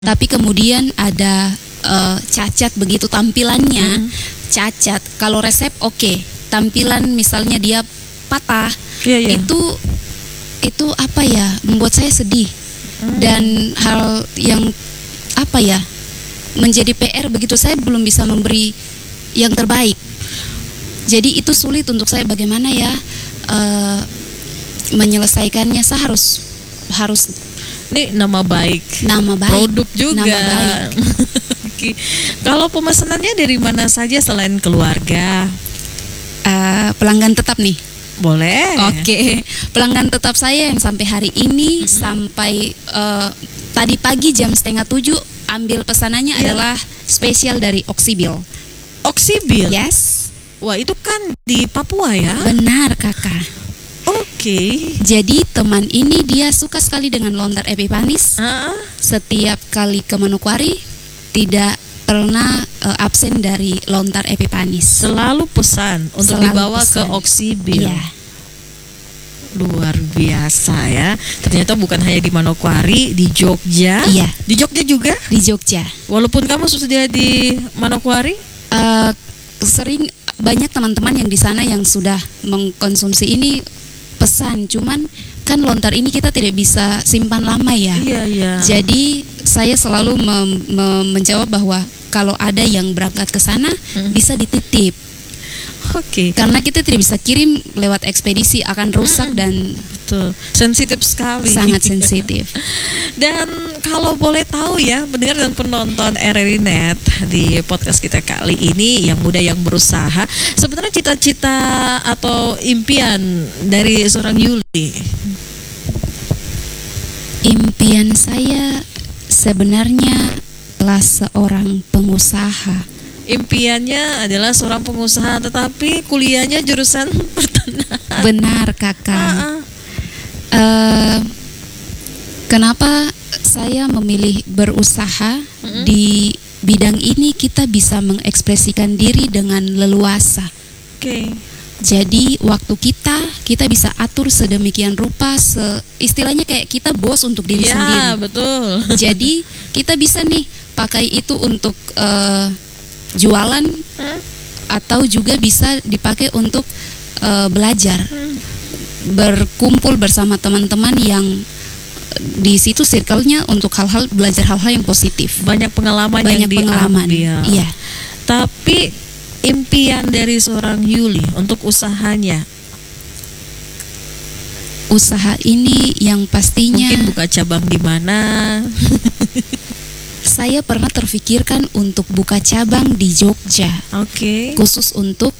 tapi kemudian ada cacat begitu tampilannya, cacat. Kalau resep oke, tampilan misalnya dia patah, itu apa ya, membuat saya sedih. Dan hal yang apa ya, menjadi PR begitu, saya belum bisa memberi yang terbaik. Jadi itu sulit untuk saya, bagaimana ya menyelesaikannya. Saya harus ini nama baik produk juga. Nama baik. Oke. Kalau pemesanannya dari mana saja selain keluarga? Pelanggan tetap nih. Boleh. Oke. Pelanggan tetap saya yang sampai hari ini, sampai tadi pagi jam 6:30 ambil pesanannya adalah spesial dari Oksibil. Oksibil? Yes. Wah, itu kan di Papua ya? Benar, Kakak. Oke. Jadi teman ini dia suka sekali dengan lontar Epipanis. Setiap kali ke Manokwari tidak pernah absen dari lontar Epipanis. Selalu pesan untuk dibawa ke Oksibil. Iya. Luar biasa ya. Ternyata bukan hanya di Manokwari, di Jogja. Iya. Di Jogja juga? Di Jogja. Walaupun kamu sudah di Manokwari? Sering banyak teman-teman yang di sana yang sudah mengkonsumsi ini pesan, cuman kan lontar ini kita tidak bisa simpan lama ya. Iya. Jadi saya selalu menjawab bahwa kalau ada yang berangkat ke sana bisa dititip. Oke. Karena kita tidak bisa kirim lewat ekspedisi, akan rusak dan betul. Sensitif sekali. Sangat sensitif. Dan kalau boleh tahu ya, pendengar dan penonton RRI Net, di podcast kita kali ini, yang muda yang berusaha, sebenarnya cita-cita atau impian dari seorang Yuli? Impian saya sebenarnya adalah seorang pengusaha. Impiannya adalah seorang pengusaha, tetapi kuliahnya jurusan pertanahan. Benar, Kakak. Kenapa saya memilih berusaha di bidang ini? Kita bisa mengekspresikan diri dengan leluasa. Oke. Jadi waktu kita bisa atur sedemikian rupa, istilahnya kayak kita bos untuk diri sendiri. Ya, betul. Jadi kita bisa nih pakai itu untuk jualan, atau juga bisa dipakai untuk belajar, berkumpul bersama teman-teman yang di situ circle-nya untuk belajar hal-hal yang positif. Banyak pengalaman yang diambil. Iya. Tapi impian dari seorang Yuli untuk usahanya, usaha ini yang pastinya mungkin buka cabang di mana? Saya pernah terfikirkan untuk buka cabang di Jogja. Oke. Khusus untuk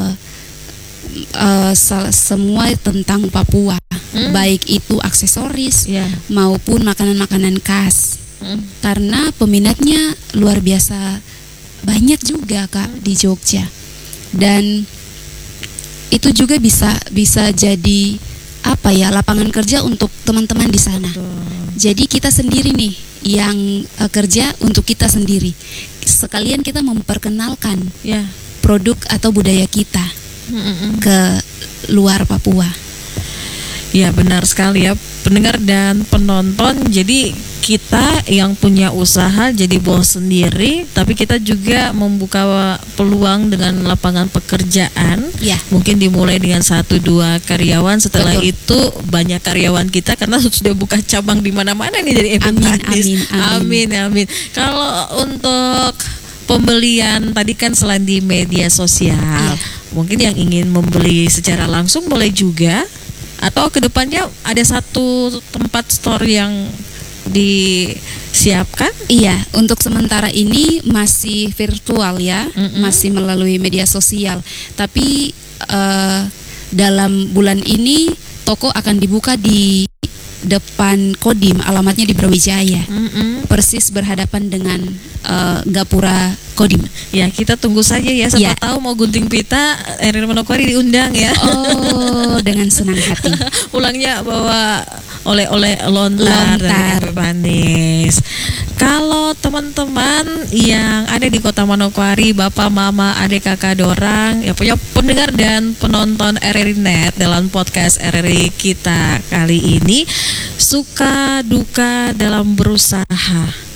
semua tentang Papua, baik itu aksesoris maupun makanan-makanan khas. Karena peminatnya luar biasa banyak juga, Kak, di Jogja. Dan itu juga bisa jadi apa ya, lapangan kerja untuk teman-teman di sana. Jadi kita sendiri nih yang kerja untuk kita sendiri. Sekalian kita memperkenalkan produk atau budaya kita ke luar Papua. Ya, benar sekali ya, pendengar dan penonton. Jadi kita yang punya usaha jadi bos sendiri, tapi kita juga membuka peluang dengan lapangan pekerjaan. Mungkin dimulai dengan 1-2 karyawan, setelah itu banyak karyawan kita, karena sudah buka cabang di mana-mana nih dari Epipanis. Amin. Kalau untuk pembelian tadi kan selain di media sosial, mungkin yang ingin membeli secara langsung boleh juga, atau kedepannya ada satu tempat store yang disiapkan? Iya, untuk sementara ini masih virtual ya, masih melalui media sosial. Tapi dalam bulan ini toko akan dibuka di depan Kodim, alamatnya di Brawijaya, persis berhadapan dengan Gapura Kodim. Ya, kita tunggu saja ya. Siapa tahu mau gunting pita, RRI Manokwari diundang ya. Oh, dengan senang hati. Pulangnya bawa oleh-oleh lontar dari Epipanis. Kalau teman-teman yang ada di Kota Manokwari, bapak, mama, adik, kakak, dorang, ya punya pendengar dan penonton RRI Net dalam podcast RRI kita kali ini, suka duka dalam berusaha.